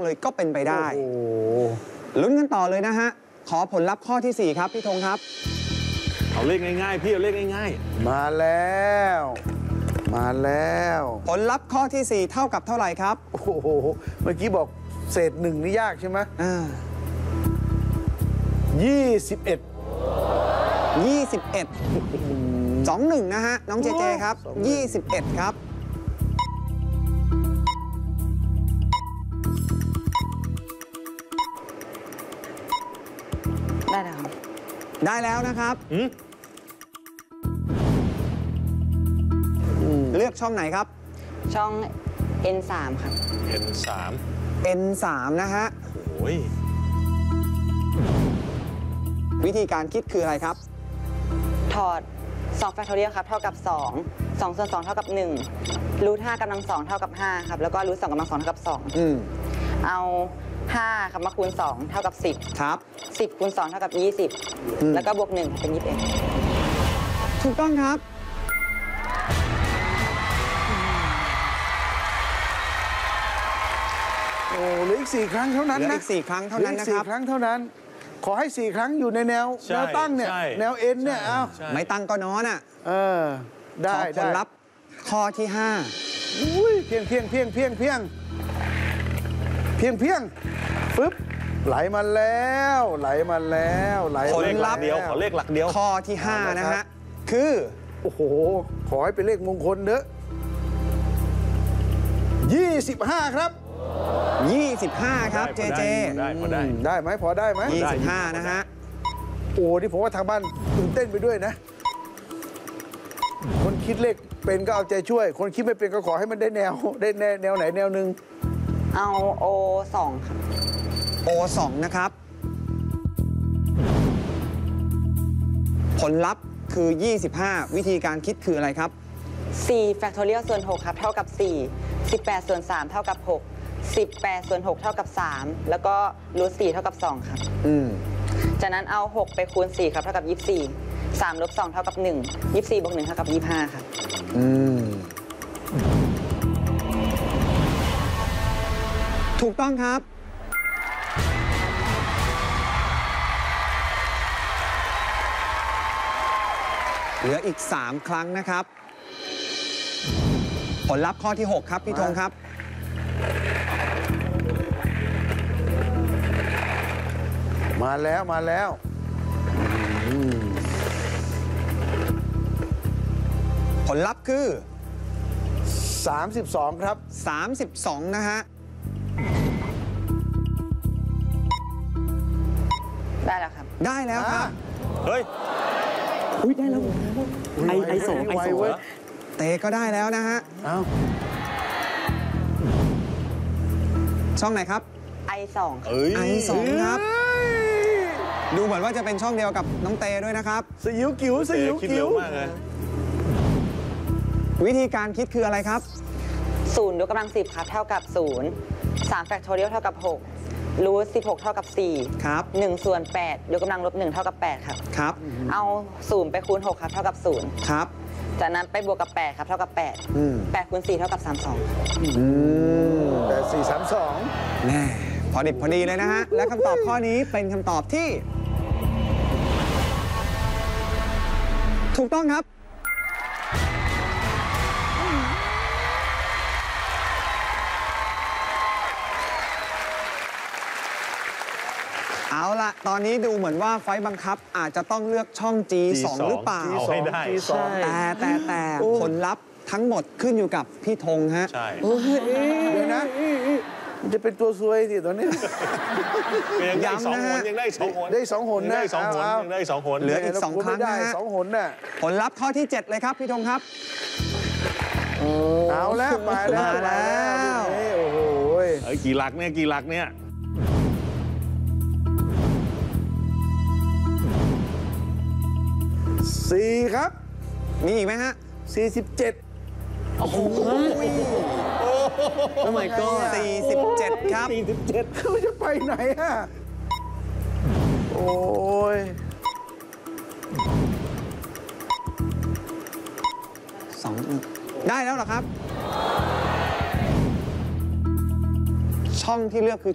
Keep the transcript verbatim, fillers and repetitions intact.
เลยก็เป็นไปได้ลุ้นกันต่อเลยนะฮะขอผลลัพธ์ข้อที่สี่ครับพี่ธงครับเอาเลขง่ายๆพี่เอาเลขง่ายๆมาแล้วมาแล้วผลลัพธ์ข้อที่สี่เท่ากับเท่าไหร่ครับโอ้โหเมื่อกี้บอกเศษหนึ่งนี่ยากใช่ไหมอ่ายี่สิบเอ็ดยี่สิบเอ็ดสองหนึ่งนะฮะน้องเจเจครับยี่สิบเอ็ดครับได้แล้วได้แล้วนะครับเลือกช่องไหนครับช่อง เอ็น สาม ครับเอ็น สามเอ็น สาม นะฮะโอ้ยวิธีการคิดคืออะไรครับถอดสองแฟคทอเรียลครับเท่ากับสองสองส่วนสองเท่ากับหนึ่งรูทห้ากำลังสองเท่ากับห้าครับแล้วก็รูทสองกำลังสองเท่ากับสองอืมเอาห้าครับมาคูณสองเท่ากับสิบครับสิบคูณสองเท่ากับยี่สิบแล้วก็บวกหนึ่งเป็นยี่สิบเอ็ดถูกต้องครับโอ้เหลืออีกสี่ครั้งเท่านั้นนะเหลืออีกสี่ครั้งเท่านั้นนะครับสี่ครั้งเท่านั้นขอให้สี่ครั้งอยู่ในแนวแนวตั้งเนี่ยแนวเอ็นเนี่ยเอาไม่ตั้งก็นอนอ่ะเออได้ขอผลลัพธ์ข้อที่ห้าอุ้ยเพียงเพียงเพียงเพียงเพียงเพียงเพียงปึ๊บไหลมาแล้วไหลมาแล้วไหลผลลัพธ์เดียวขอเลขหลักเดียวข้อที่ห้านะฮะคือโอ้โหขอให้เป็นเลขมงคลเนอะยี่สิบห้าครับยี่สิบห้าครับเจเจได้พอได้ได้ไหมพอได้ไหมยี่สิบห้านะฮะโอ้นี่ผมว่าทางบ้านตื่นเต้นไปด้วยนะคนคิดเลขเป็นก็เอาใจช่วยคนคิดไม่เป็นก็ขอให้มันได้แนวได้แนวไหนแนวหนึ่งเอาโอสองครับโอสองนะครับผลลัพธ์คือยี่สิบห้าวิธีการคิดคืออะไรครับสี่แฟคทอเรียลส่วนหกครับเท่ากับสี่ สิบแปดส่วนสามเท่ากับหก สิบแปดส่วนหกเท่ากับสามแล้วก็รูทสี่เท่ากับสองครับอืมจากนั้นเอาหกไปคูณสี่ครับเท่ากับยี่สิบสี่ สามลบสองเท่ากับหนึ่ง ยี่สิบสี่บวกหนึ่งเท่ากับยี่สิบห้าครับอืมถูกต้องครับเหลืออีกสามครั้งนะครับผลลัพธ์ข้อที่หกครับพี่ธงครับมาแล้วมาแล้วผลลัพธ์คือสามสิบสองครับสามสิบสองนะฮะได้แล้วครับได้แล้วครับเฮ้ยอุ้ยได้แล้วไอไอสองไอสองเตก็ได้แล้วนะฮะอ้าวช่องไหนครับไอสองไอสองครับดูเหมือนว่าจะเป็นช่องเดียวกับน้องเตด้วยนะครับสยิวกิ้วสยิวกิ้ววิธีการคิดคืออะไรครับศูนย์ยกกำลังสิบครับเท่ากับศูนย์ สามแฟคทอเรียลเท่ากับหกรูทสิบหกเท่ากับสี่ครับหนึ่งส่วนแปดยกกำลังลบหนึ่งเท่ากับแปดครับครับเอาศูนย์ไปคูณหกครับเท่ากับศูนย์ครับจากนั้นไปบวกกับแปดครับเท่ากับแปด แปดคูณสี่เท่ากับสามสิบสองแปด สี่ สาม สองแน่พอดิบพอดีเลยนะฮะและคำตอบข้อนี้เป็นคำตอบที่ถูกต้องครับเอาละตอนนี้ดูเหมือนว่าไฟบังคับอาจจะต้องเลือกช่อง จี สอง หรือเปล่าเอาให้ได้แต่แต่แต่ผลลัพธ์ทั้งหมดขึ้นอยู่กับพี่ธงฮะใช่เดี๋ยวนะมันจะเป็นตัวซวยสิตอนนี้ย้ำนะฮะยังได้สองหนได้สองหนนะได้สองหนยังได้สองหนเหลืออีกสองครั้งนะฮะสองหนน่ะผลลัพธ์ข้อที่เจ็ดเลยครับพี่ธงครับเอาแล้วมาแล้วมาแล้วโอ้โหกี่หลักเนี่ยกี่หลักเนี่ยสี่ครับมีอีกไหมฮะสี่สิบเจ็ดโอ้โหโอ้ my god สี่สิบเจ็ดครับสี่สิบเจ็ดเขาจะไปไหนฮะโอ้ยสองได้แล้วเหรอครับช่องที่เลือกคือ